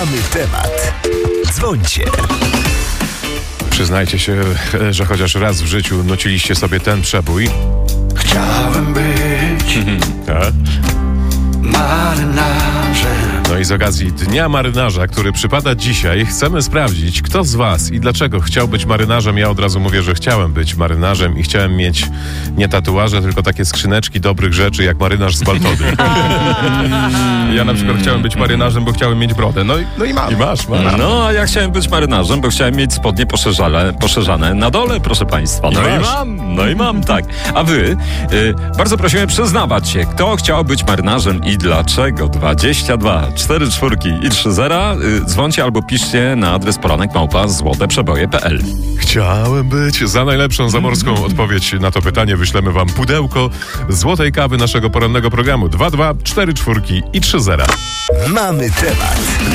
Mamy temat. Dzwońcie. Przyznajcie się, że chociaż raz w życiu nuciliście sobie ten przebój. Chciałem być marynarzem. No i z okazji Dnia Marynarza, który przypada dzisiaj, chcemy sprawdzić, kto z was i dlaczego chciał być marynarzem. Ja od razu mówię, że chciałem być marynarzem i chciałem mieć nie tatuaże, tylko takie skrzyneczki dobrych rzeczy, jak marynarz z Baltody. Ja na przykład chciałem być marynarzem, bo chciałem mieć brodę. No i mam. I masz. No, a ja chciałem być marynarzem, bo chciałem mieć spodnie poszerzane na dole, proszę państwa. No i mam, tak. A wy, bardzo prosimy przyznawać się, kto chciał być marynarzem i dlaczego. 22 4 4 i 3 0. Dzwońcie albo piszcie na adres poranek@złoteprzeboje.pl. Chciałem być. Za najlepszą zamorską odpowiedź na to pytanie wyślemy wam pudełko złotej kawy naszego porannego programu. 22 4 4 i 3 0. Mamy temat.